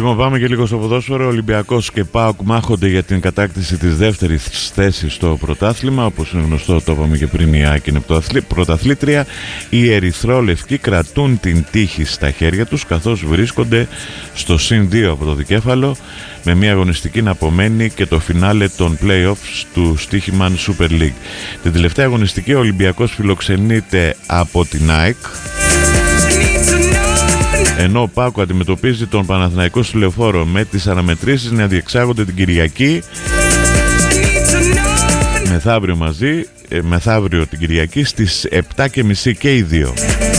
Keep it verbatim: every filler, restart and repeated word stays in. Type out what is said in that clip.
Λοιπόν, πάμε και λίγο στο ποδόσφαιρο. Ολυμπιακός και ΠΑΟΚ μάχονται για την κατάκτηση της δεύτερης θέσης στο πρωτάθλημα. Όπως είναι γνωστό, το είπαμε και πριν, η ΑΕΚ είναι πρωταθλήτρια. Οι ερυθρόλευκοι κρατούν την τύχη στα χέρια τους, καθώς βρίσκονται στο συν δύο από το δικέφαλο, με μια αγωνιστική να απομένει και το φινάλε των play-offs του Stoichman Super League. Την τελευταία αγωνιστική ο Ολυμπιακός φιλοξενείται από την ΑΕΚ, ενώ ο ΠΑΟΚ αντιμετωπίζει τον Παναθηναϊκό στη Λεωφόρο, με τις αναμετρήσεις να διεξάγονται την Κυριακή, μεθαύριο μαζί, μεθαύριο την Κυριακή στις επτά και μισή και οι δύο.